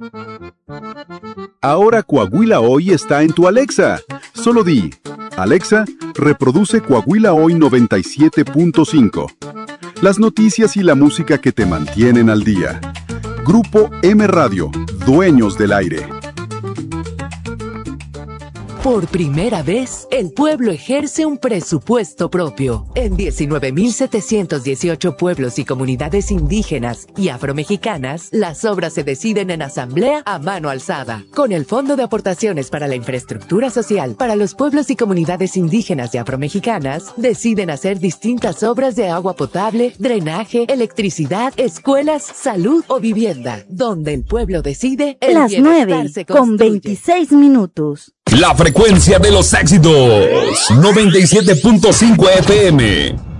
Ahora Coahuila Hoy está en tu Alexa. Solo di, Alexa, reproduce Coahuila Hoy 97.5. Las noticias y la música que te mantienen al día. Grupo M Radio, dueños del aire. Por primera vez, el pueblo ejerce un presupuesto propio. En 19.718 pueblos y comunidades indígenas y afromexicanas, las obras se deciden en asamblea a mano alzada. Con el Fondo de Aportaciones para la Infraestructura Social para los pueblos y comunidades indígenas y afromexicanas, deciden hacer distintas obras de agua potable, drenaje, electricidad, escuelas, salud o vivienda. Donde el pueblo decide, el Las 9:26. La frecuencia de los éxitos. 97.5 FM.